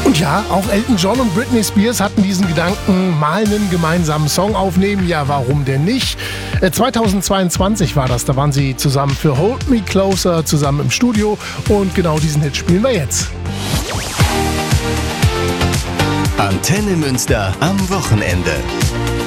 Und ja, auch Elton John und Britney Spears hatten diesen Gedanken, mal einen gemeinsamen Song aufnehmen. Ja, warum denn nicht? 2022 war das, da waren sie zusammen für Hold Me Closer zusammen im Studio und genau diesen Hit spielen wir jetzt. Antenne Münster am Wochenende.